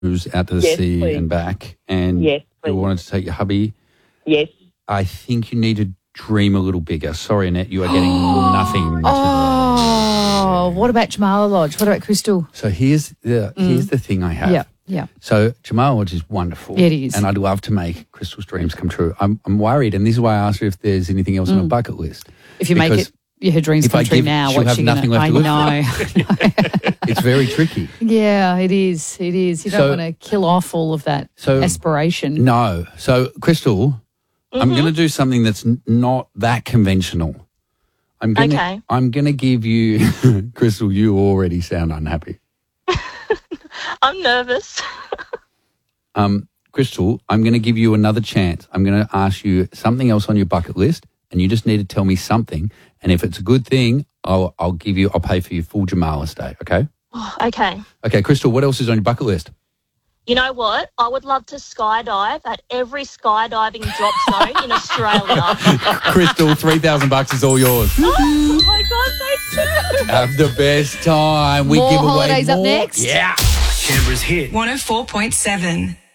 cruise out to the Yes, sea please. and back, and Yes, you please. wanted to take your hubby, Yes. I think you need to dream a little bigger. Sorry, Annette, you are getting nothing. Oh, what about Jamala Lodge? What about Crystal? So here's the thing I have. Yeah. So Jamala Lodge is wonderful. It is. And I'd love to make Crystal's dreams come true. I'm worried, and this is why I asked her if there's anything else on her bucket list. If you make Because it, her dreams if come I true give- now, she'll what's have she nothing gonna? left to live I know. It's very tricky. Yeah, it is. It is. You So- don't want to kill off all of that aspiration. No. So, Crystal, I'm going to do something that's not that conventional. I'm going to give you, Crystal, you already sound unhappy. I'm nervous. Crystal, I'm going to give you another chance. I'm going to ask you something else on your bucket list, and you just need to tell me something. And if it's a good thing, I'll pay for your full Jamala stay, okay? Okay. Okay, Crystal, what else is on your bucket list? You know what? I would love to skydive at every skydiving drop zone in Australia. Crystal, $3,000 is all yours. Oh my God, thank you. Have the best time. We More give away holidays more. up next. Yeah. Canberra's hit 104.7.